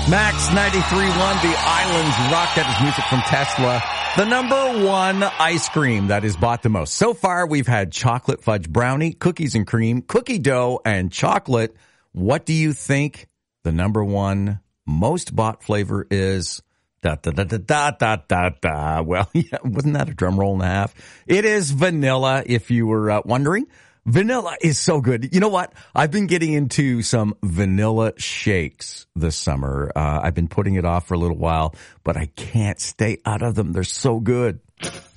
Max 93.1, The Islands Rock. That is music from Tesla. The number one ice cream that is bought the most. So far, we've had chocolate fudge brownie, cookies and cream, cookie dough, and chocolate. What do you think the number one most bought flavor is? Da, da, da, da, da, da, da, da. Well, yeah, wasn't that a drum roll and a half? It is vanilla, if you were wondering. Vanilla is so good. You know what? I've been getting into some vanilla shakes this summer. I've been putting it off for a little while, but I can't stay out of them. They're so good.